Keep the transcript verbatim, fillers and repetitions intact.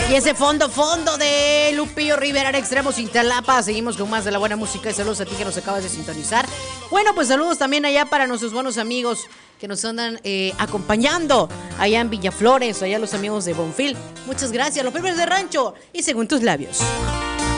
Y ese fondo, fondo de Lupillo Rivera, Extremos Cintalapa. Seguimos con más de la buena música y saludos a ti que nos acabas de sintonizar. Bueno, pues saludos también allá para nuestros buenos amigos que nos andan eh, acompañando allá en Villaflores, allá los amigos de Bonfil. Muchas gracias, los Pepes de Rancho y según tus labios.